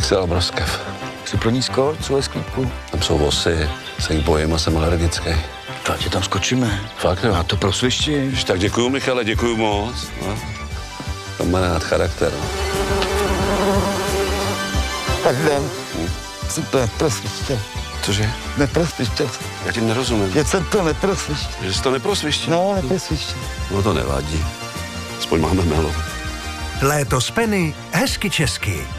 Přijel broskev. Jsi pro nízko, co je sklípku? Tam jsou vosy, se jich bojím a jsem alergický. Tak tam skočíme. Fakt jo? A to prosvišti. Tak děkuju, Michale, děkuju moc. No. To má rád charakter. Tak jdem. Super, prosviště. Cože? Neprosviště. Já ti nerozumím. Je jsem to neprosviště. Že jsi to neprosvištěl? No, neprosviště. No to nevadí. Aspoň máme melu. Léto s Penny, hezky česky.